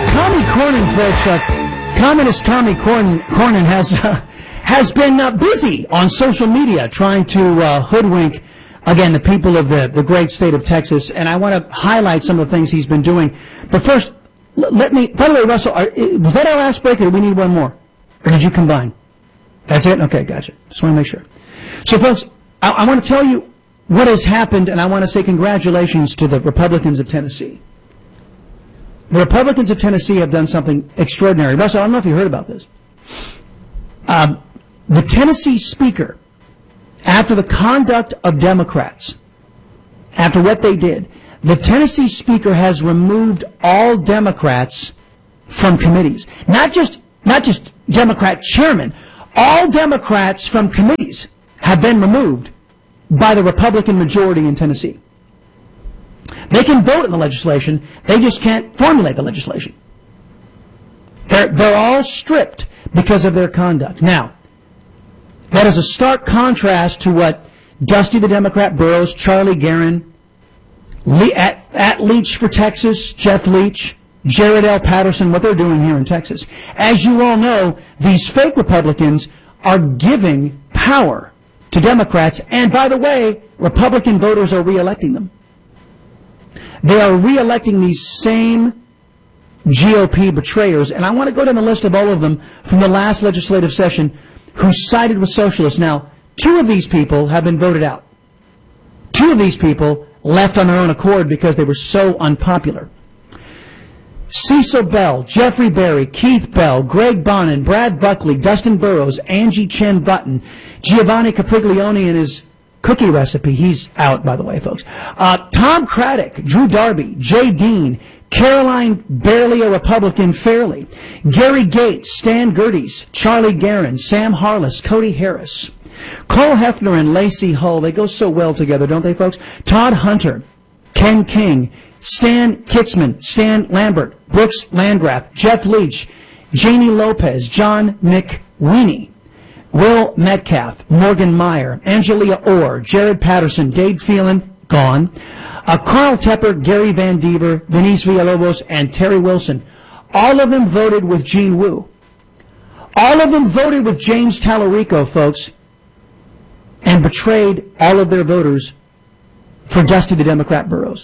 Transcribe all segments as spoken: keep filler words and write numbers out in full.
Commie Cornyn, folks, uh, Communist Commie Cornyn, Cornyn has uh, has been uh, busy on social media trying to uh, hoodwink, again, the people of the, the great state of Texas. And I want to highlight some of the things he's been doing. But first, l- let me, by the way, Russell, are, was that our last break, or do we need one more? Or did you combine? That's it? Okay, gotcha. Just want to make sure. So, folks, I, I want to tell you what has happened, and I want to say congratulations to the Republicans of Tennessee. The Republicans of Tennessee have done something extraordinary. Russell, I don't know if you heard about this. Um, the Tennessee Speaker, after the conduct of Democrats, after what they did, the Tennessee Speaker has removed all Democrats from committees. Not just, not just Democrat chairmen. All Democrats from committees have been removed by the Republican majority in Tennessee. They can vote in the legislation, they just can't formulate the legislation. They're, they're all stripped because of their conduct. Now, that is a stark contrast to what Dusty the Democrat Burrows, Charlie Guerin, Le- at, at Leach for Texas, Jeff Leach, Jared L. Patterson, what they're doing here in Texas. As you all know, these fake Republicans are giving power to Democrats, and by the way, Republican voters are re-electing them. They are re-electing these same G O P betrayers, and I want to go down the list of all of them from the last legislative session who sided with socialists. Now, two of these people have been voted out. Two of these people left on their own accord because they were so unpopular. Cecil Bell, Jeffrey Berry, Keith Bell, Greg Bonin, Brad Buckley, Dustin Burrows, Angie Chen Button, Giovanni Capriglione and his cookie recipe. He's out, by the way, folks. Uh, Tom Craddock, Drew Darby, Jay Dean, Caroline Barely a Republican Fairley, Gary Gates, Stan Gerdes, Charlie Guerin, Sam Harless, Cody Harris, Cole Hefner and Lacey Hull. They go so well together, don't they, folks? Todd Hunter, Ken King, Stan Kitzman, Stan Lambert, Brooks Landgraf, Jeff Leach, Janie Lopez, John McWeeny, Will Metcalf, Morgan Meyer, Angelia Orr, Jared Patterson, Dave Phelan, gone, uh, Carl Tepper, Gary Van Dever, Denise Villalobos, and Terry Wilson. All of them voted with Gene Wu. All of them voted with James Tallarico, folks, and betrayed all of their voters for Dusty the Democrat Burrows.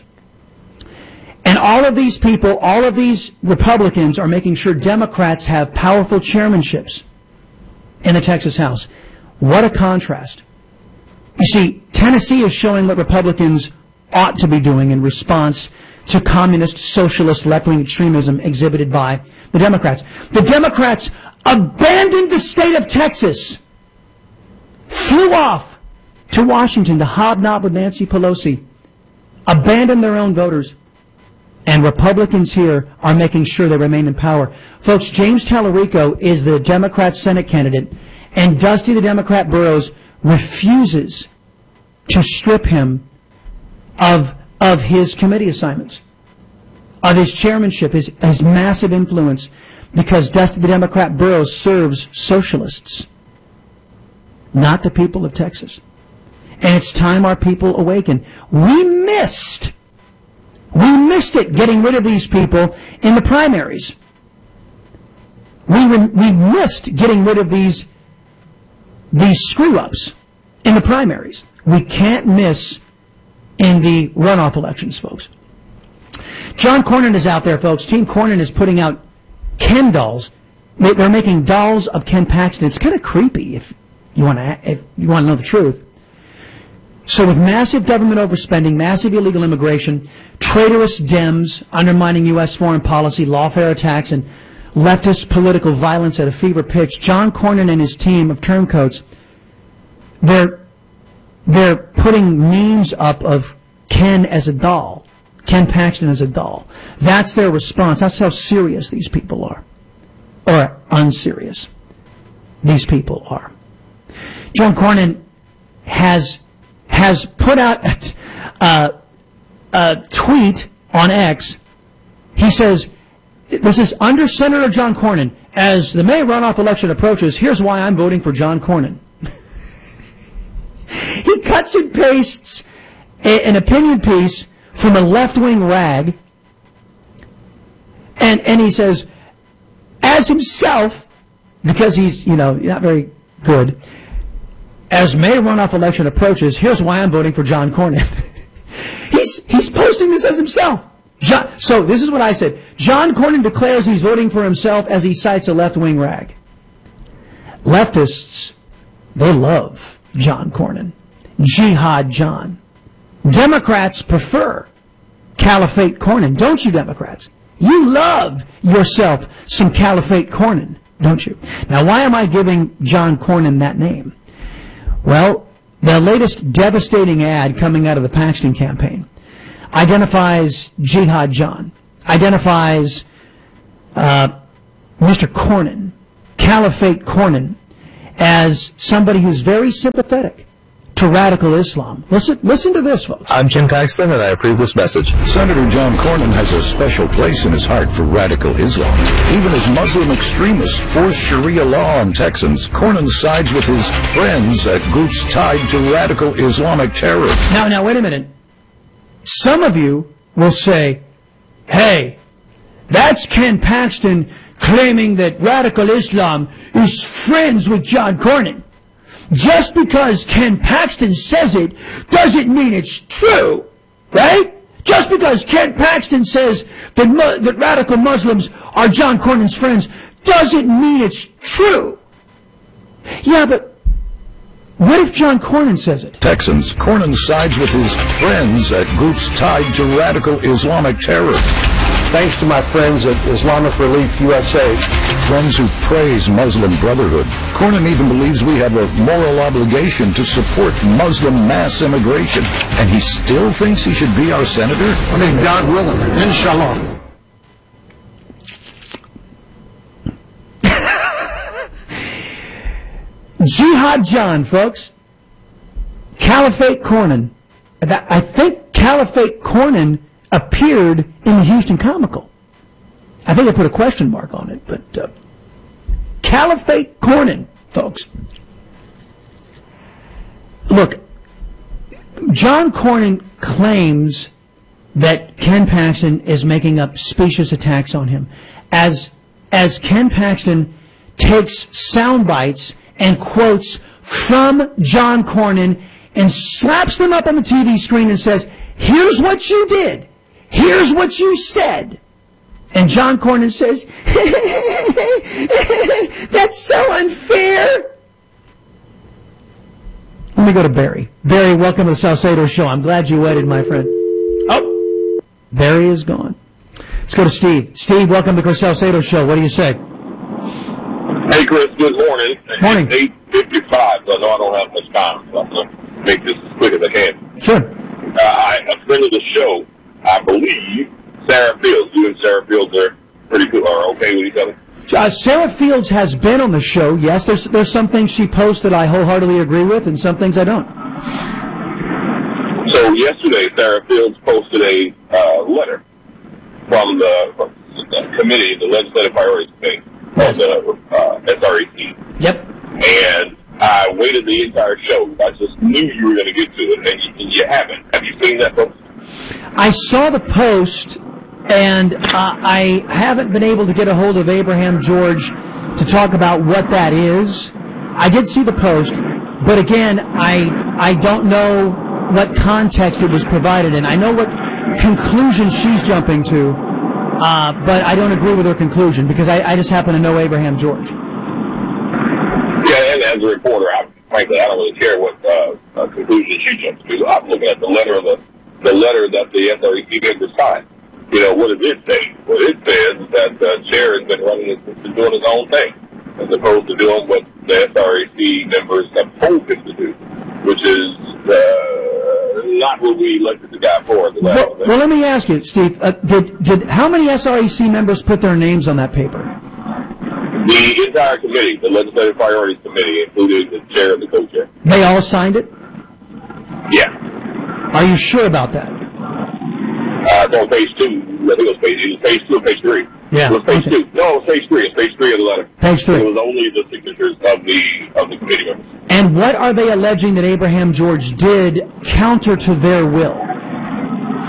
And all of these people, all of these Republicans are making sure Democrats have powerful chairmanships in the Texas House. What a contrast. You see, Tennessee is showing what Republicans ought to be doing in response to communist, socialist, left-wing extremism exhibited by the Democrats. The Democrats abandoned the state of Texas, flew off to Washington to hobnob with Nancy Pelosi, abandoned their own voters, and Republicans here are making sure they remain in power. Folks, James Tallarico is the Democrat Senate candidate, and Dusty the Democrat Burrows refuses to strip him of, of his committee assignments, of his chairmanship, his, his massive influence, because Dusty the Democrat Burrows serves socialists, not the people of Texas. And it's time our people awaken. We missed We missed it getting rid of these people in the primaries. We, re- we missed getting rid of these, these screw-ups in the primaries. We can't miss in the runoff elections, folks. John Cornyn is out there, folks. Team Cornyn is putting out Ken dolls. They're making dolls of Ken Paxton. It's kind of creepy if you want to if you want to know the truth. So with massive government overspending, massive illegal immigration, traitorous Dems undermining U S foreign policy, lawfare attacks, and leftist political violence at a fever pitch, John Cornyn and his team of turncoats, they're, they're putting memes up of Ken as a doll, Ken Paxton as a doll. That's their response. That's how serious these people are, or unserious these people are. John Cornyn has... has put out a, a tweet on X. He says, this is under Senator John Cornyn. As the May runoff election approaches, here's why I'm voting for John Cornyn. He cuts and pastes a, an opinion piece from a left-wing rag And, and he says, as himself, because he's, you know, not very good, as May runoff election approaches, here's why I'm voting for John Cornyn. he's, he's posting this as himself. John, so this is what I said. John Cornyn declares he's voting for himself as he cites a left-wing rag. Leftists, they love John Cornyn. Jihad John. Democrats prefer Caliphate Cornyn. Don't you, Democrats? You love yourself some Caliphate Cornyn, don't you? Now, why am I giving John Cornyn that name? Well, the latest devastating ad coming out of the Paxton campaign identifies Jihad John, identifies uh, Mister Cornyn, Caliphate Cornyn, as somebody who's very sympathetic to radical Islam. Listen, listen to this, folks. I'm Ken Paxton, and I approve this message. Senator John Cornyn has a special place in his heart for radical Islam. Even as Muslim extremists force Sharia law on Texans, Cornyn sides with his friends at groups tied to radical Islamic terror. Now, now, wait a minute. Some of you will say, hey, that's Ken Paxton claiming that radical Islam is friends with John Cornyn. Just because Ken Paxton says it doesn't mean it's true, right? Just because Ken Paxton says that, mu that radical Muslims are John Cornyn's friends doesn't mean it's true. Yeah, but what if John Cornyn says it? Texans, Cornyn sides with his friends at groups tied to radical Islamic terror. Thanks to my friends at Islamic Relief U S A. Friends who praise Muslim Brotherhood. Cornyn even believes we have a moral obligation to support Muslim mass immigration. And he still thinks he should be our senator? I mean, God willing, inshallah. Jihad John, folks. Caliphate Cornyn. I think Caliphate Cornyn appeared in the Houston Comical. I think I put a question mark on it, but uh, Caliphate Cornyn, folks. Look, John Cornyn claims that Ken Paxton is making up specious attacks on him, as as Ken Paxton takes sound bites and quotes from John Cornyn and slaps them up on the T V screen and says, here's what you did. Here's what you said. And John Cornyn says, that's so unfair. Let me go to Barry. Barry, welcome to the Salcedo Show. I'm glad you waited, my friend. Oh, Barry is gone. Let's go to Steve. Steve, welcome to the Chris Salcedo Show. What do you say? Hey, Chris, good morning. Morning. It's eight fifty-five, so I know I don't have much time, so I'm going to make this as quick as I can. Sure. Uh, I, a friend of the show, I believe, Sarah Fields. You and Sarah Fields are pretty good, are okay with each other? Uh, Sarah Fields has been on the show, yes. There's, there's some things she posts that I wholeheartedly agree with, and some things I don't. So yesterday, Sarah Fields posted a uh, letter from the, from the committee, the Legislative Priorities Committee, of the uh, S R E C. Yep. And I waited the entire show. I just knew you were going to get to it, and you, and you haven't. Have you seen that post? I saw the post, and uh, I haven't been able to get a hold of Abraham George to talk about what that is. I did see the post, but again, I I don't know what context it was provided in. I know what conclusion she's jumping to, uh, but I don't agree with her conclusion because I, I just happen to know Abraham George. Yeah, and as a reporter, I, frankly, I don't really care what uh, uh, conclusion she jumps to. I'm looking at the letter of the the letter that the S R E C members signed. You know, what does it say? Well, it says that the chair has been running his, been doing his own thing, as opposed to doing what the S R E C members have told him to do, which is uh, not what we elected the guy for. The well, well, let me ask you, Steve. Uh, did did how many S R E C members put their names on that paper? The entire committee, the Legislative Priorities Committee, including the chair and the co-chair. They all signed it? Yeah. Are you sure about that? Uh, it's on page two. I think it was page, it was page two or page three. Yeah. It was page okay. two. No, it was page three. It's page three of the letter. Page three. It was only the signatures of the of the committee members. And what are they alleging that Abraham George did counter to their will?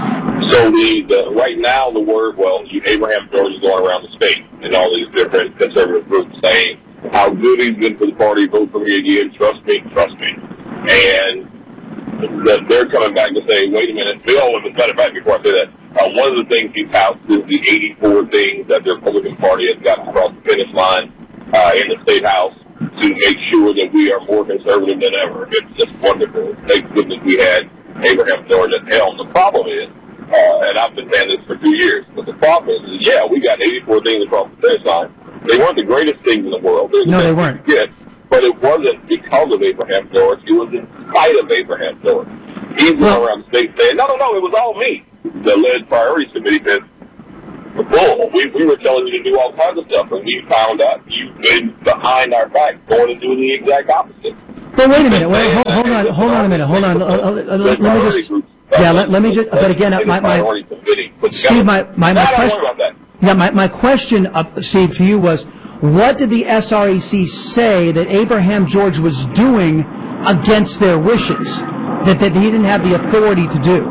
So the, the right now the word, well, you, Abraham George is going around the state and all these different conservative groups saying how good he's been for the party, vote for me again, trust me, trust me. And the, they're coming back to say, wait a minute, Bill, let me cut it back before I say that. Uh, one of the things he touts is the eighty-four things that the Republican Party has gotten across the finish line uh, in the State House to make sure that we are more conservative than ever. It's just wonderful. Thank goodness we had Abraham George at the helm. The problem is, uh, and I've been saying this for two years, but the problem is, is, yeah, we got eighty-four things across the finish line. They weren't the greatest things in the world. They no, they weren't. Get, but it wasn't because of Abraham George. It was in spite of Abraham George. He's going well, around the state saying, no, no, no, it was all me. The Led Priorities Committee said, bull. We, we were telling you to do all kinds of stuff, and we found out you've been behind our back going and doing the exact opposite. But wait a minute. Wait, hold, hold on. Hold on a minute. Hold on. Uh, uh, let, let me just. Yeah. Let, let me just. But again, my my. Steve, my my my question. Yeah. My my question, uh, Steve, to you was, what did the S R E C say that Abraham George was doing against their wishes, that that he didn't have the authority to do?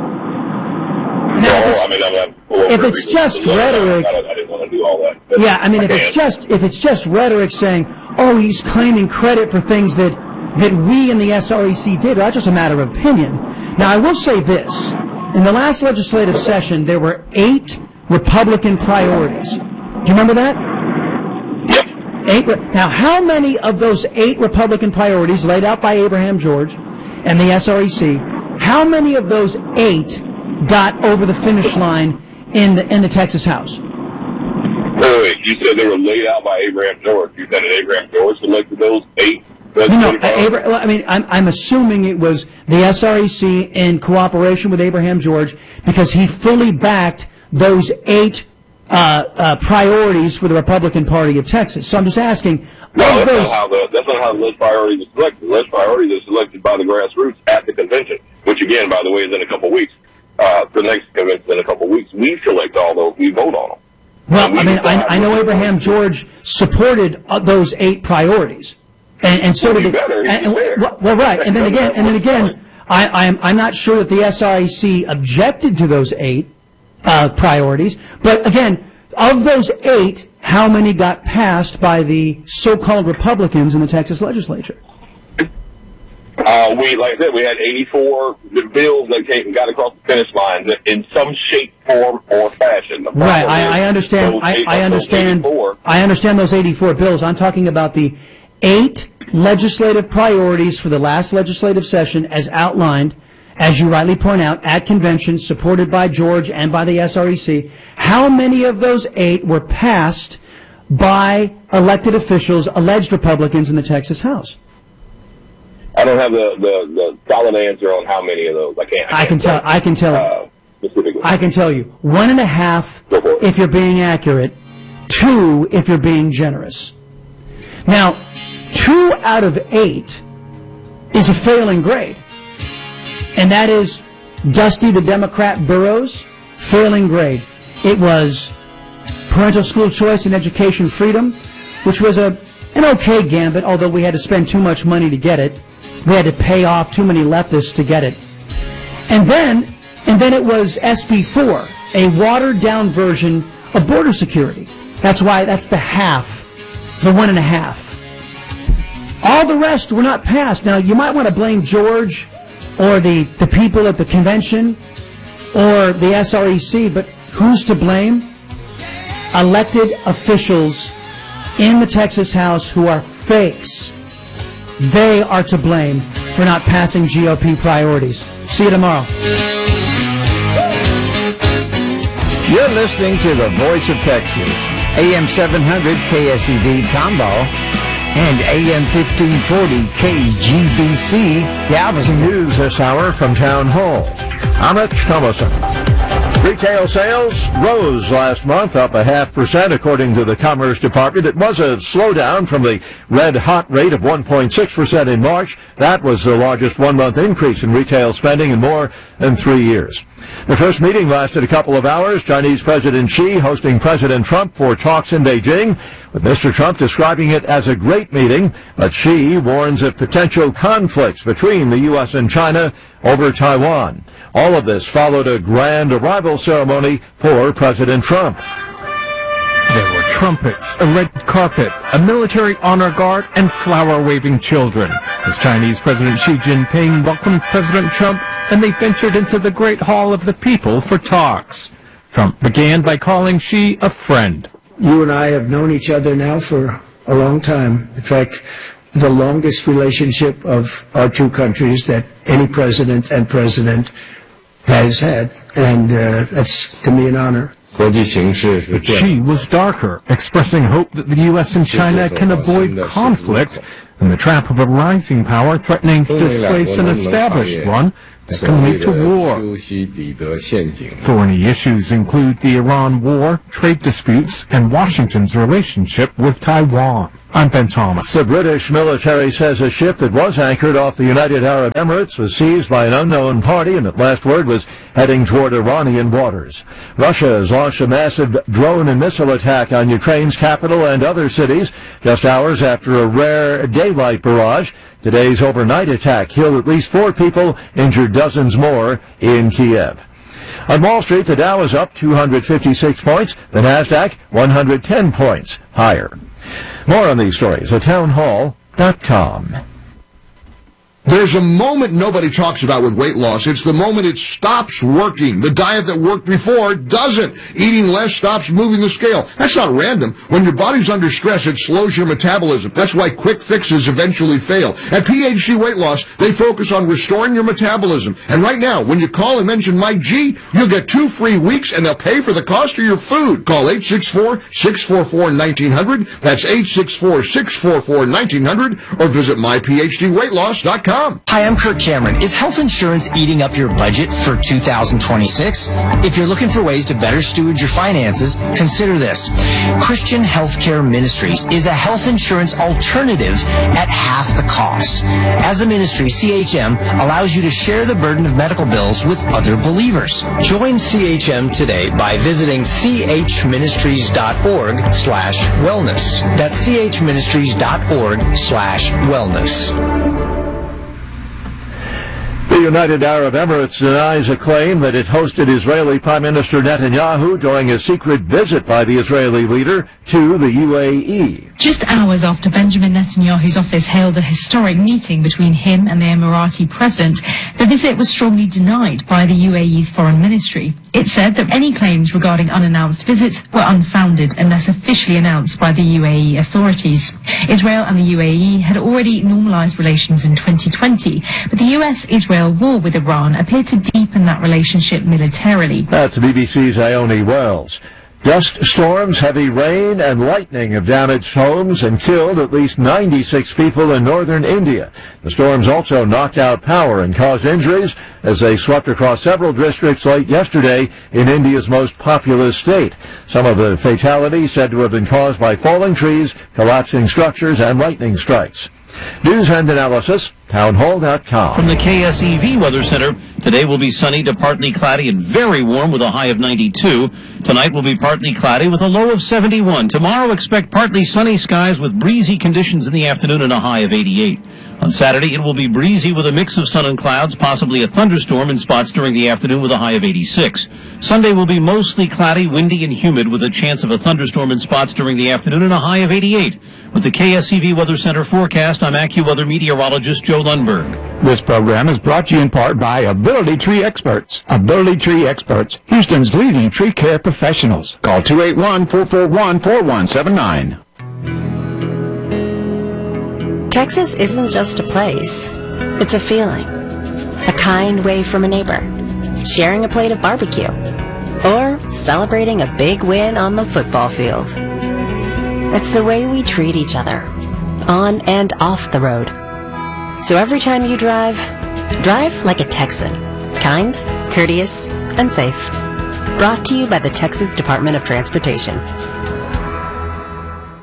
Now, if, it's, I mean, I'm if it's just rhetoric, I, I didn't want to do all that. Yeah, I mean, I if can. it's just if it's just rhetoric saying, "Oh, he's claiming credit for things that that we in the S R E C did," well, that's just a matter of opinion. Now, I will say this: in the last legislative session, there were eight Republican priorities. Do you remember that? Yep. Eight. Now, how many of those eight Republican priorities laid out by Abraham George and the S R E C? How many of those eight got over the finish line in the in the Texas House? Wait, wait, you said they were laid out by Abraham George. You said that Abraham George selected those eight? No, no Abra- I mean, I'm, I'm assuming it was the S R E C in cooperation with Abraham George because he fully backed those eight uh, uh, priorities for the Republican Party of Texas. So I'm just asking. No, that's, those, not how the, that's not how the list priorities are selected. The list priorities are selected by the grassroots at the convention, which, again, by the way, is in a couple weeks. Uh, the next convention in a couple of weeks, we select all those, we vote on them. Well, we I mean, I, I know Abraham George supported uh, those eight priorities, and, and so well, did better, and, and, well, well, right, and then again, and then again, I, I'm I'm not sure that the S R E C objected to those eight uh, priorities, but again, of those eight, how many got passed by the so-called Republicans in the Texas legislature? Uh, we, like I said, we had eighty-four bills that came, got across the finish line in some shape, form, or fashion. Right, I, I understand. I, I understand. I understand those eighty-four bills. I'm talking about the eight legislative priorities for the last legislative session, as outlined, as you rightly point out, at convention, supported by George and by the S R E C. How many of those eight were passed by elected officials, alleged Republicans in the Texas House? I don't have the, the, the solid answer on how many of those. I can't. I, I can tell. I can tell. Uh, specifically. I can tell you one and a half if you're being accurate, two if you're being generous. Now, two out of eight is a failing grade, and that is Dusty the Democrat Burrows, failing grade. It was parental school choice and education freedom, which was a an okay gambit, although we had to spend too much money to get it. We had to pay off too many leftists to get it. And then, and then it was S B four, a watered-down version of border security. That's why, that's the half, the one and a half. All the rest were not passed. Now, you might want to blame George or the, the people at the convention or the S R E C, but who's to blame? Elected officials in the Texas House who are fakes. They are to blame for not passing G O P priorities. See you tomorrow. You're listening to the Voice of Texas, A M seven hundred K S E V Tomball and A M fifteen forty K G B C Galveston. News this hour from Town Hall. I'm Rich Thomason. Retail sales rose last month, up a half percent, according to the Commerce Department. It was a slowdown from the red-hot rate of one point six percent in March. That was the largest one-month increase in retail spending in more than three years. The first meeting lasted a couple of hours. Chinese President Xi hosting President Trump for talks in Beijing, with Mister Trump describing it as a great meeting, but Xi warns of potential conflicts between the U S and China over Taiwan. All of this followed a grand arrival ceremony for President Trump. There were trumpets, a red carpet, a military honor guard, and flower-waving children as Chinese President Xi Jinping welcomed President Trump, and they ventured into the Great Hall of the People for talks. Trump began by calling Xi a friend. You and I have known each other now for a long time. In fact, the longest relationship of our two countries that any president and president has had, and uh, that's to me an honor. But Xi was darker, expressing hope that the U S and China can avoid conflict and the trap of a rising power threatening to displace an established one that can lead to war. Thorny issues include the Iran war, trade disputes, and Washington's relationship with Taiwan. I'm Ben Thomas. The British military says a ship that was anchored off the United Arab Emirates was seized by an unknown party and at last word was heading toward Iranian waters. Russia has launched a massive drone and missile attack on Ukraine's capital and other cities just hours after a rare daylight barrage. Today's overnight attack killed at least four people, injured dozens more in Kiev. On Wall Street, the Dow is up two hundred fifty-six points, the Nasdaq one hundred ten points higher. More on these stories at townhall dot com. There's a moment nobody talks about with weight loss. It's the moment it stops working. The diet that worked before doesn't. Eating less stops moving the scale. That's not random. When your body's under stress, it slows your metabolism. That's why quick fixes eventually fail. At P H D Weight Loss, they focus on restoring your metabolism. And right now, when you call and mention Mike G, you'll get two free weeks and they'll pay for the cost of your food. Call eight six four, six four four, one nine zero zero. That's eight six four, six four four, one nine zero zero or visit my p h d weight loss dot com. Hi, I'm Kirk Cameron. Is health insurance eating up your budget for two thousand twenty-six? If you're looking for ways to better steward your finances, consider this. Christian Healthcare Ministries is a health insurance alternative at half the cost. As a ministry, C H M allows you to share the burden of medical bills with other believers. Join C H M today by visiting c h ministries dot org slash wellness. That's c h ministries dot org slash wellness. The United Arab Emirates denies a claim that it hosted Israeli Prime Minister Netanyahu during a secret visit by the Israeli leader to the U A E. Just hours after Benjamin Netanyahu's office hailed a historic meeting between him and the Emirati president, the visit was strongly denied by the U A E's foreign ministry. It said that any claims regarding unannounced visits were unfounded unless officially announced by the U A E authorities. Israel and the U A E had already normalized relations in twenty twenty, but the U S-Israel war with Iran appeared to deepen that relationship militarily. That's B B C's Ione Wells. Dust storms, heavy rain, and lightning have damaged homes and killed at least ninety-six people in northern India. The storms also knocked out power and caused injuries as they swept across several districts late yesterday in India's most populous state. Some of the fatalities said to have been caused by falling trees, collapsing structures, and lightning strikes. News and analysis, townhall dot com. From the K S E V Weather Center, today will be sunny to partly cloudy and very warm with a high of ninety-two. Tonight will be partly cloudy with a low of seventy-one. Tomorrow expect partly sunny skies with breezy conditions in the afternoon and a high of eighty-eight. On Saturday, it will be breezy with a mix of sun and clouds, possibly a thunderstorm in spots during the afternoon with a high of eighty-six. Sunday will be mostly cloudy, windy, and humid with a chance of a thunderstorm in spots during the afternoon and a high of eighty-eight. With the K S E V Weather Center forecast, I'm AccuWeather meteorologist Joe Lundberg. This program is brought to you in part by Ability Tree Experts. Ability Tree Experts, Houston's leading tree care professionals. Call two eight one, four four one, four one seven nine. Texas isn't just a place. It's a feeling. A kind wave from a neighbor. Sharing a plate of barbecue. Or celebrating a big win on the football field. It's the way we treat each other, on and off the road. So every time you drive, drive like a Texan. Kind, courteous, and safe. Brought to you by the Texas Department of Transportation.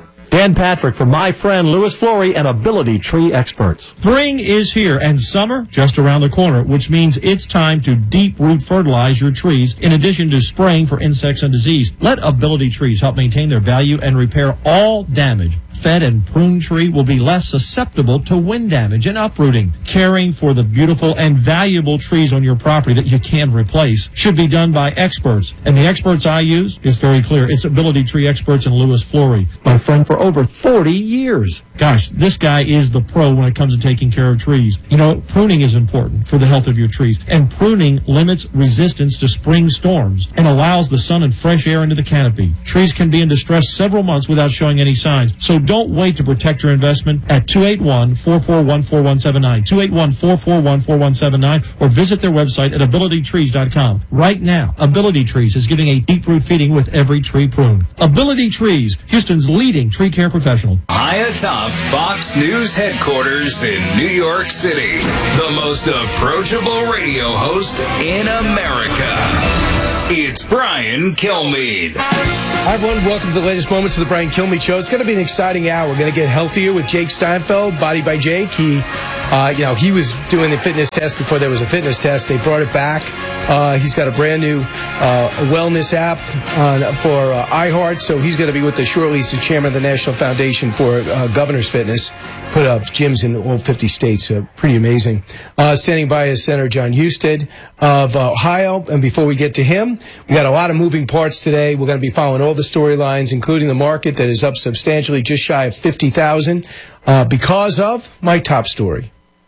Dan Patrick for my friend Louis Flory and Ability Tree Experts. Spring is here and summer just around the corner, which means it's time to deep root fertilize your trees in addition to spraying for insects and disease. Let Ability Trees help maintain their value and repair all damage. Fed and pruned tree will be less susceptible to wind damage and uprooting. Caring for the beautiful and valuable trees on your property that you can replace should be done by experts. And the experts I use is very clear. It's Ability Tree Experts and Louis Flory, my friend for over forty years. Gosh, this guy is the pro when it comes to taking care of trees. You know, pruning is important for the health of your trees. And pruning limits resistance to spring storms and allows the sun and fresh air into the canopy. Trees can be in distress several months without showing any signs. So don't wait to protect your investment at two eight one, four four one, four one seven nine, two eight one, four four one, four one seven nine, or visit their website at ability trees dot com. Right now, Ability Trees is giving a deep root feeding with every tree pruned. Ability Trees, Houston's leading tree care professional. High atop Fox News headquarters in New York City, the most approachable radio host in America. It's Brian Kilmeade. Hi, everyone. Welcome to the latest moments of the Brian Kilmeade Show. It's going to be an exciting hour. We're going to get healthier with Jake Steinfeld, Body by Jake. He, uh, you know, he was doing the fitness test before there was a fitness test. They brought it back. Uh, he's got a brand new uh, wellness app on, for uh, iHeart, so he's going to be with us shortly. He's the chairman of the National Foundation for uh, Governor's Fitness. Put up gyms in all fifty states. Uh, pretty amazing. Uh, standing by is Senator John Husted of uh, Ohio. And before we get to him, we got a lot of moving parts today. We're going to be following all the storylines, including the market that is up substantially, just shy of fifty thousand, uh, because of my top story.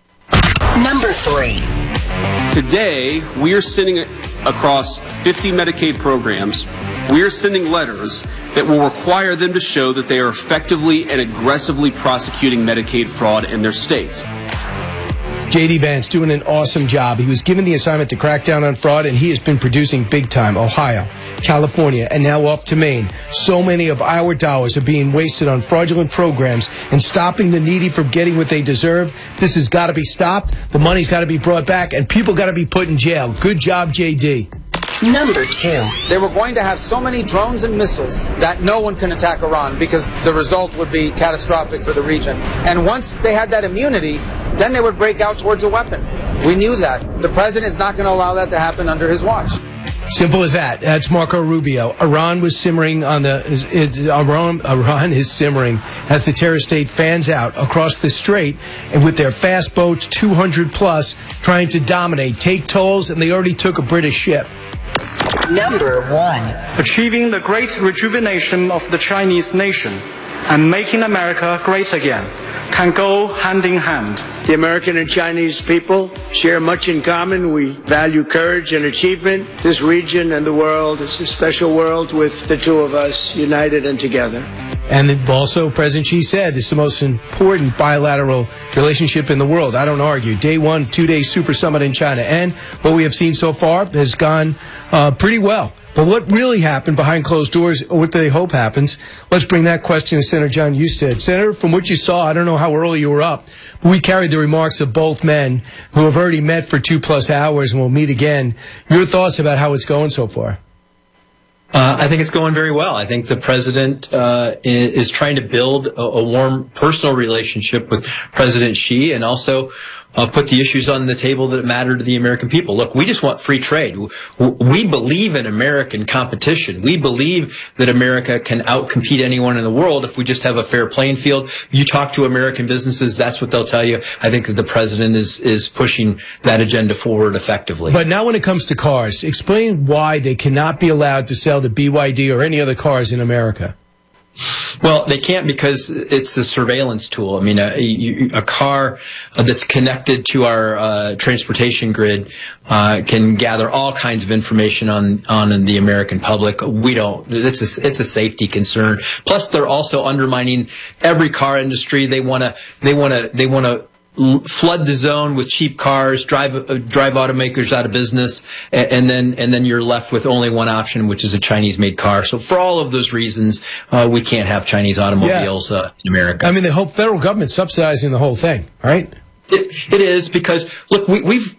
Number three. Today, we are sending across fifty Medicaid programs. We are sending letters that will require them to show that they are effectively and aggressively prosecuting Medicaid fraud in their states. J D Vance doing an awesome job. He was given the assignment to crack down on fraud, and he has been producing big time. Ohio, California, and now up to Maine. So many of our dollars are being wasted on fraudulent programs and stopping the needy from getting what they deserve. This has got to be stopped. The money's got to be brought back, and people got to be put in jail. Good job, J D. Number two. They were going to have so many drones and missiles that no one can attack Iran because the result would be catastrophic for the region. And once they had that immunity, then they would break out towards a weapon. We knew that. The president is not going to allow that to happen under his watch. Simple as that. That's Marco Rubio. Iran was simmering on the is, is, Iran, Iran is simmering as the terror state fans out across the strait, and with their fast boats, two hundred plus, trying to dominate, take tolls, and they already took a British ship. Number one. Achieving the great rejuvenation of the Chinese nation and making America great again can go hand in hand. The American and Chinese people share much in common. We value courage and achievement. This region and the world is a special world with the two of us united and together. And also, President Xi said it's the most important bilateral relationship in the world. I don't argue. Day one, two-day super summit in China. And what we have seen so far has gone uh, pretty well. But what really happened behind closed doors, or what they hope happens, let's bring that question to Senator John Husted. Senator, from what you saw, I don't know how early you were up, but we carried the remarks of both men who have already met for two plus hours and will meet again. Your thoughts about how it's going so far? Uh, I think it's going very well. I think the president uh, is, is trying to build a, a warm personal relationship with President Xi, and also uh, put the issues on the table that matter to the American people. Look, we just want free trade. We believe in American competition. We believe that America can outcompete anyone in the world if we just have a fair playing field. You talk to American businesses, that's what they'll tell you. I think that the president is, is pushing that agenda forward effectively. But now when it comes to cars, explain why they cannot be allowed to sell the B Y D or any other cars in America. Well, they can't because it's a surveillance tool. I mean, a, a car that's connected to our uh, transportation grid uh, can gather all kinds of information on on the American public. We don't. It's a, it's a safety concern. Plus, they're also undermining every car industry. They want to. They want to. They want to. flood the zone with cheap cars, drive uh, drive automakers out of business, and, and then and then you're left with only one option, which is a Chinese-made car. So for all of those reasons, uh, we can't have Chinese automobiles yeah. uh, in America. I mean, the whole federal government subsidizing the whole thing, right? It, it is because, look, we, we've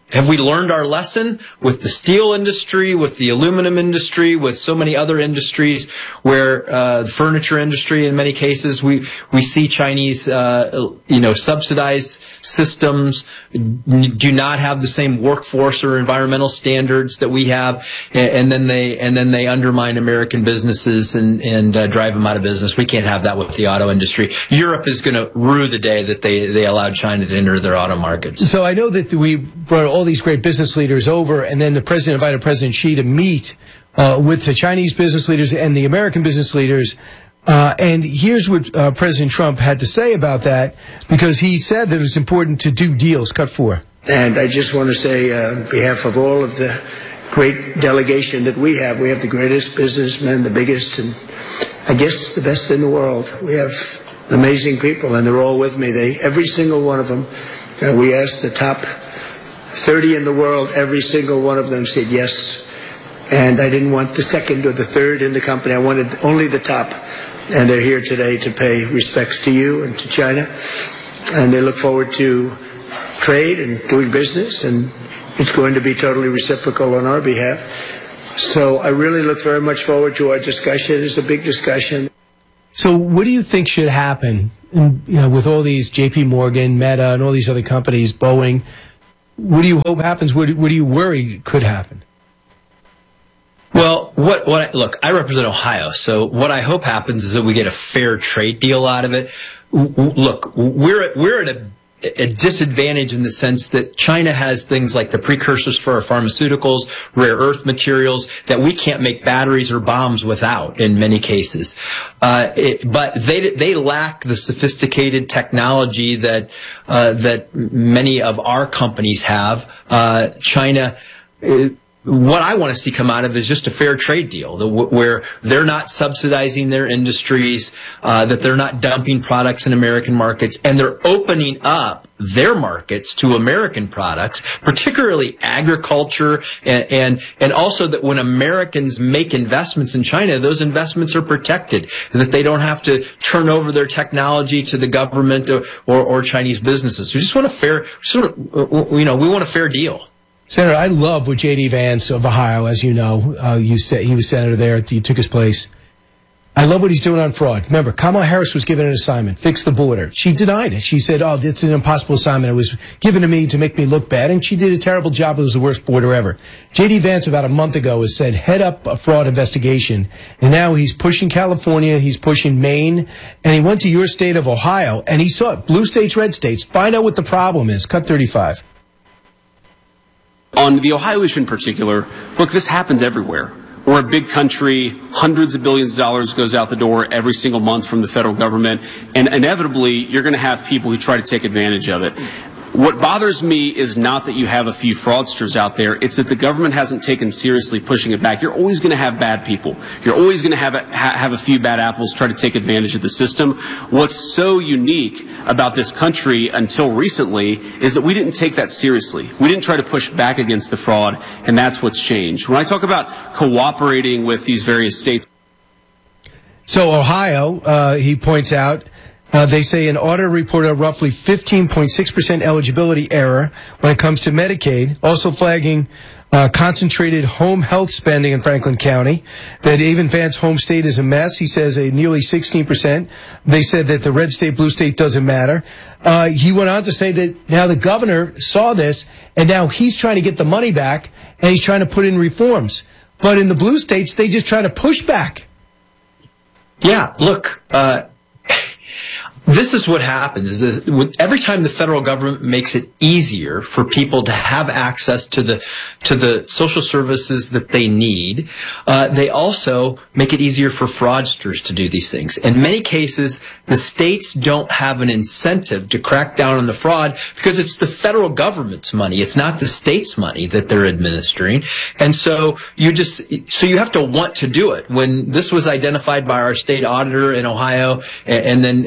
Have we learned our lesson with the steel industry, with the aluminum industry, with so many other industries where uh, the furniture industry, in many cases, we we see Chinese, uh, you know, subsidized systems do not have the same workforce or environmental standards that we have, and, and then they and then they undermine American businesses and and uh, drive them out of business. We can't have that with the auto industry. Europe is going to rue the day that they they allowed China to enter their auto markets. So I know that we brought all these great business leaders over, and then the president invited President Xi to meet uh, with the Chinese business leaders and the American business leaders. Uh, and here's what uh, President Trump had to say about that, because he said that it was important to do deals. Cut four. And I just want to say, uh, on behalf of all of the great delegation that we have, we have the greatest businessmen, the biggest, and I guess the best in the world. We have amazing people, and they're all with me. They, every single one of them, uh, we asked the top thirty in the world, every single one of them said yes. And I didn't want the second or the third in the company. I wanted only the top. And they're here today to pay respects to you and to China. And they look forward to trade and doing business. And it's going to be totally reciprocal on our behalf. So I really look very much forward to our discussion. It's a big discussion. So what do you think should happen, in, you know, with all these J P Morgan, Meta, and all these other companies, Boeing? What do you hope happens? What, what do you worry could happen? Well, what, what, look, I represent Ohio, so what I hope happens is that we get a fair trade deal out of it. Look, we're, we're at a, a disadvantage in the sense that China has things like the precursors for our pharmaceuticals, rare earth materials, that we can't make batteries or bombs without in many cases. Uh, it, but they, they lack the sophisticated technology that, uh, that many of our companies have. Uh, China, uh, What I want to see come out of is just a fair trade deal, the, where they're not subsidizing their industries, uh, that they're not dumping products in American markets, and they're opening up their markets to American products, particularly agriculture, and, and, and also that when Americans make investments in China, those investments are protected, that they don't have to turn over their technology to the government or, or, or Chinese businesses. We just want a fair, sort of, you know, we want a fair deal. Senator, I love what J D Vance of Ohio, as you know, uh, you said he was senator there. You took his place. I love what he's doing on fraud. Remember, Kamala Harris was given an assignment, fix the border. She denied it. She said, oh, it's an impossible assignment. It was given to me to make me look bad, and she did a terrible job. It was the worst border ever. J D Vance, about a month ago, has said, head up a fraud investigation, and now he's pushing California, he's pushing Maine, and he went to your state of Ohio, and he saw it, blue states, red states. Find out what the problem is. Cut thirty-five. On the Ohio issue in particular, look, this happens everywhere. We're a big country, hundreds of billions of dollars goes out the door every single month from the federal government, and inevitably you're going to have people who try to take advantage of it. What bothers me is not that you have a few fraudsters out there, it's that the government hasn't taken seriously pushing it back. You're always going to have bad people. You're always going to have a, ha have a few bad apples try to take advantage of the system. What's so unique about this country until recently is that we didn't take that seriously. We didn't try to push back against the fraud, and that's what's changed. When I talk about cooperating with these various states. So Ohio, uh, he points out, Uh, they say an audit reported a roughly fifteen point six percent eligibility error when it comes to Medicaid, also flagging uh, concentrated home health spending in Franklin County, that even Vance's home state is a mess. He says a nearly sixteen percent. They said that the red state, blue state doesn't matter. Uh, he went on to say that now the governor saw this, and now he's trying to get the money back, and he's trying to put in reforms. But in the blue states, they just try to push back. Yeah, look, uh, this is what happens, is that every time the federal government makes it easier for people to have access to the to the social services that they need, uh, they also make it easier for fraudsters to do these things. In many cases, the states don't have an incentive to crack down on the fraud because it's the federal government's money. It's not the state's money that they're administering. And so you just so you have to want to do it. When this was identified by our state auditor in Ohio, and, and then and then J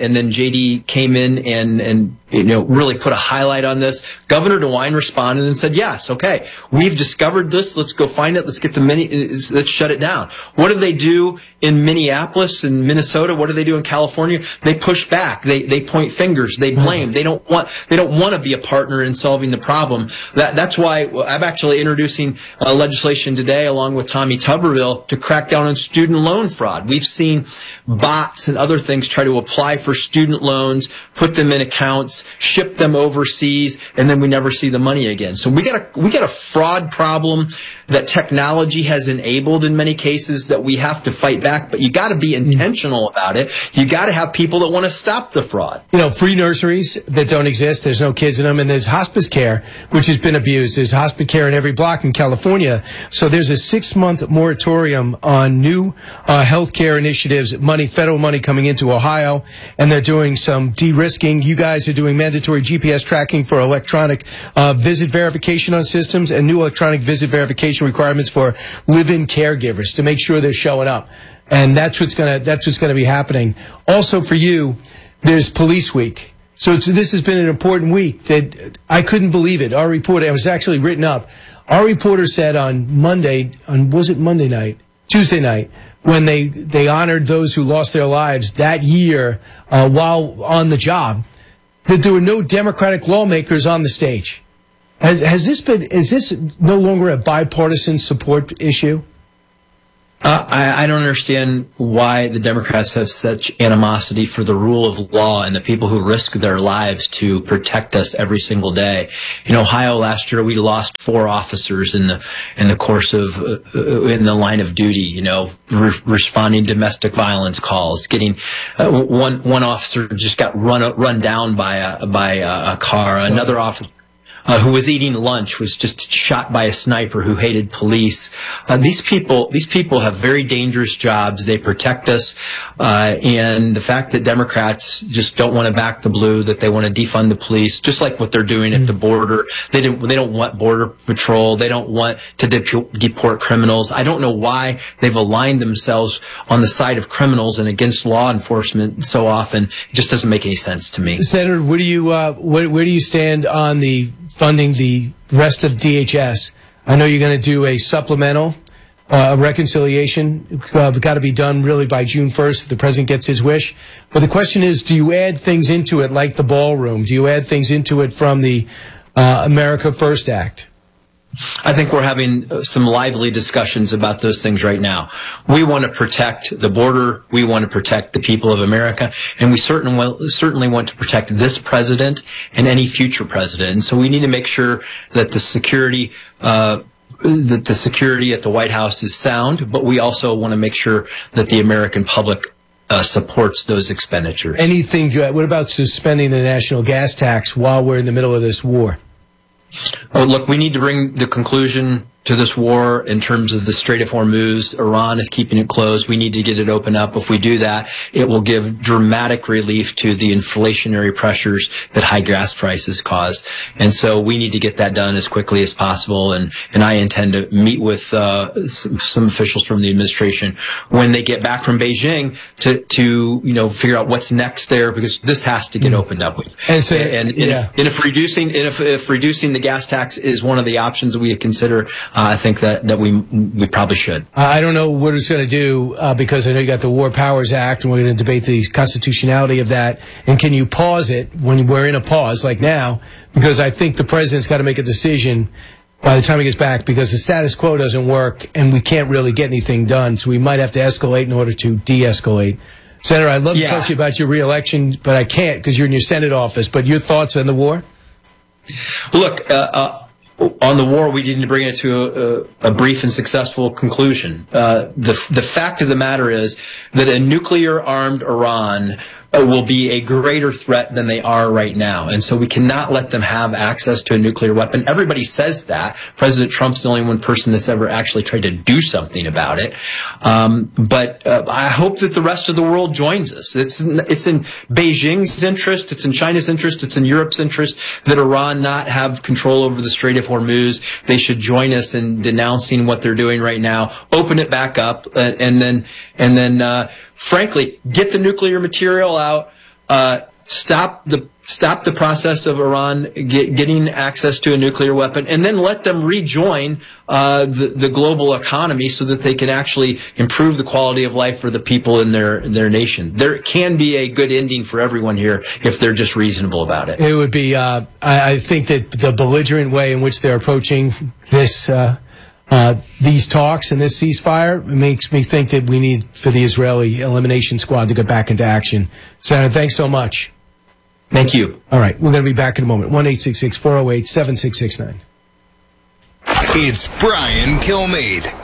lady came in and, and you know, really put a highlight on this. Governor DeWine responded and said, yes, okay, we've discovered this. Let's go find it. Let's get the mini, let's shut it down. What do they do in Minneapolis and Minnesota? What do they do in California? They push back. They, they point fingers. They blame. They don't want, they don't want to be a partner in solving the problem. That, that's why I'm actually introducing uh, legislation today along with Tommy Tuberville to crack down on student loan fraud. We've seen bots and other things try to apply for student loans, put them in accounts, ship them overseas, and then we never see the money again. So we got a we got a fraud problem that technology has enabled in many cases that we have to fight back. But you got to be intentional about it. You got to have people that want to stop the fraud. You know, free nurseries that don't exist. There's no kids in them, and there's hospice care, which has been abused. There's hospice care in every block in California. So there's a six-month moratorium on new uh, health care initiatives, money, federal money coming into Ohio, and they're doing some de-risking. You guys are doing mandatory G P S tracking for electronic uh, visit verification on systems and new electronic visit verification requirements for live-in caregivers to make sure they're showing up. And that's what's gonna that's what's gonna be happening. Also for you, there's Police Week. So it's, this has been an important week that I couldn't believe it. Our reporter, it was actually written up. Our reporter said on Monday, on was it Monday night? Tuesday night, when they, they honored those who lost their lives that year uh, while on the job, that there were no Democratic lawmakers on the stage. Has, has this been, is this no longer a bipartisan support issue? Uh, I, I don't understand why the Democrats have such animosity for the rule of law and the people who risk their lives to protect us every single day. In Ohio last year, we lost four officers in the in the course of uh, in the line of duty. You know, re- responding to domestic violence calls. Getting uh, one one officer just got run run down by a by a, a car. Another officer Uh, who was eating lunch was just shot by a sniper who hated police. Uh, these people, these people have very dangerous jobs. They protect us, uh, and the fact that Democrats just don't want to back the blue, that they want to defund the police, just like what they're doing at the border. They don't, they don't want border patrol. They don't want to dep- deport criminals. I don't know why they've aligned themselves on the side of criminals and against law enforcement so often. It just doesn't make any sense to me. Senator, where do you uh, where, where do you stand on the funding the rest of D H S? I know you're going to do a supplemental uh, reconciliation. Uh, got to be done really by June first if the president gets his wish. But the question is, do you add things into it like the ballroom? Do you add things into it from the uh, America First Act? I think we're having some lively discussions about those things right now. We want to protect the border. We want to protect the people of America. And we certainly, certainly want to protect this president and any future president. And so we need to make sure that the security, uh, that the security at the White House is sound, but we also want to make sure that the American public Uh, supports those expenditures. Anything, what about suspending the national gas tax while we're in the middle of this war? Oh, look, we need to bring the conclusion to this war in terms of the Strait of Hormuz. Iran is keeping it closed. We need to get it open up. If we do that, it will give dramatic relief to the inflationary pressures that high gas prices cause. And so we need to get that done as quickly as possible. And, and I intend to meet with uh, some, some officials from the administration when they get back from Beijing to, to you know, figure out what's next there, because this has to get mm-hmm. opened up. With. And, so, and, and, yeah. and if reducing, and if, if reducing the gas tax is one of the options that we consider, Uh, I think that, that we we probably should. I don't know what it's going to do uh, because I know you got the War Powers Act, and we're going to debate the constitutionality of that. And can you pause it when we're in a pause like now? Because I think the president's got to make a decision by the time he gets back, because the status quo doesn't work, and we can't really get anything done. So we might have to escalate in order to de-escalate. Senator, I'd love yeah. to talk to you about your reelection, but I can't because you're in your Senate office. But your thoughts on the war? Look, uh, uh on the war, we need to bring it to a, a, a brief and successful conclusion. Uh, the the fact of the matter is that a nuclear-armed Iran uh, will be a greater threat than they are right now. And so we cannot let them have access to a nuclear weapon. Everybody says that. President Trump's the only one person that's ever actually tried to do something about it. Um, but uh, I hope that the rest of the world joins us. It's, it's in Beijing's interest, it's in China's interest, it's in Europe's interest that Iran not have control over the Strait of Hormuz. They should join us in denouncing what they're doing right now, open it back up, and, and then, and then, uh, frankly, get the nuclear material out, uh, stop the stop the process of Iran get, getting access to a nuclear weapon, and then let them rejoin uh, the, the global economy so that they can actually improve the quality of life for the people in their their nation. There can be a good ending for everyone here if they're just reasonable about it. It would be, uh, I, I think that the belligerent way in which they're approaching this, uh, uh, these talks and this ceasefire makes me think that we need for the Israeli elimination squad to get back into action. Senator, thanks so much. Thank you. All right, we're going to be back in a moment. one eight six six, four oh eight, seven six six nine. It's Brian Kilmeade.